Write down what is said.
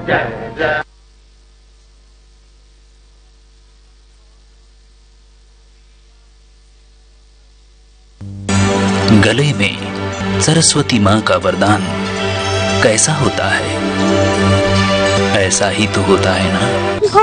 गले में सरस्वती माँ का वरदान कैसा होता है? ऐसा ही तो होता है ना।